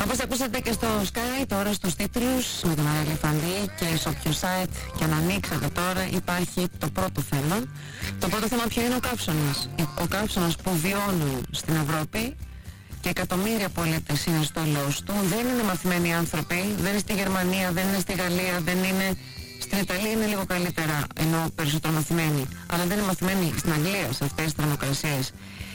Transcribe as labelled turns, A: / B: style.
A: Όπως ακούσατε και στο Sky, τώρα στους τίτλους με τον Άρη Ελεφαντή, και σε όποιο site και αν ανοίξετε τώρα υπάρχει το πρώτο θέμα. Το πρώτο θέμα ποιο είναι? Ο καύσωνας. Ο καύσωνας που βιώνουν στην Ευρώπη και εκατομμύρια πολίτες είναι στο έλεος του. Δεν είναι μαθημένοι άνθρωποι, δεν είναι στη Γερμανία, δεν είναι στη Γαλλία, δεν είναι... Στην Ιταλία είναι λίγο καλύτερα, ενώ περισσότερο μαθημένοι, αλλά δεν είναι μαθημένοι στην Αγγλία σε αυτές τις θερμοκρασίες.